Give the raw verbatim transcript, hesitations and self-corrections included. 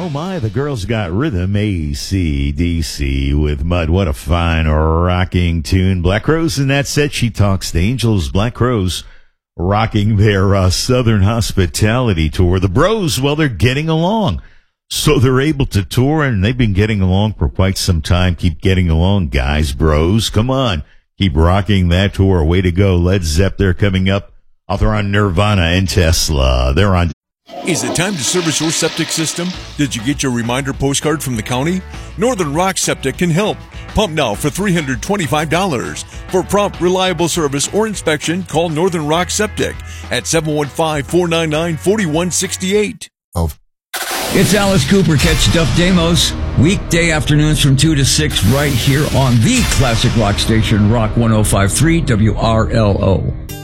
Oh my, the girls got rhythm. A C D C with Mud. What a fine rocking tune. Black Crowes in that set. She Talks to Angels. Black Crowes rocking their uh, Southern Hospitality tour. The Bros, well, they're getting along. So they're able to tour, and they've been getting along for quite some time. Keep getting along, guys, bros. Come on. Keep rocking that tour. Way to go. Led Zepp, they're coming up. Oh, they're on Nirvana and Tesla. They're on. Is it time to service your septic system? Did you get your reminder postcard from the county? Northern Rock Septic can help. Pump now for three hundred twenty-five dollars. For prompt, reliable service or inspection, call Northern Rock Septic at seven one five, four nine nine, four one six eight. Oh. It's Alice Cooper. Catch Duff Damos weekday afternoons from two to six right here on the classic rock station, Rock one oh five point three W R L O.